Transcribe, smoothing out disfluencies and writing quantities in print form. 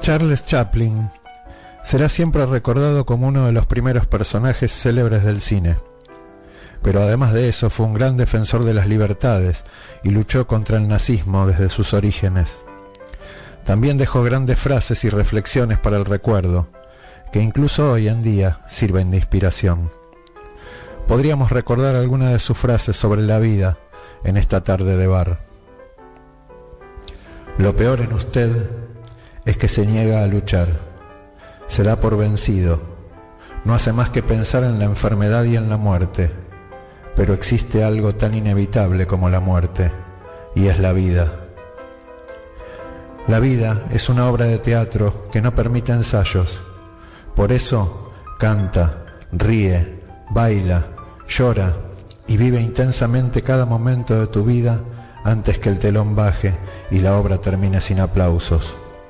Charles Chaplin será siempre recordado como uno de los primeros personajes célebres del cine. Pero además de eso fue un gran defensor de las libertades y luchó contra el nazismo desde sus orígenes. También dejó grandes frases y reflexiones para el recuerdo, que incluso hoy en día sirven de inspiración. Podríamos recordar algunas de sus frases sobre la vida en esta tarde de bar. Lo peor en usted es que se niega a luchar. Se da por vencido. No hace más que pensar en la enfermedad y en la muerte. Pero existe algo tan inevitable como la muerte, y es la vida. La vida es una obra de teatro que no permite ensayos. Por eso, canta, ríe, baila, llora y vive intensamente cada momento de tu vida antes que el telón baje y la obra termine sin aplausos.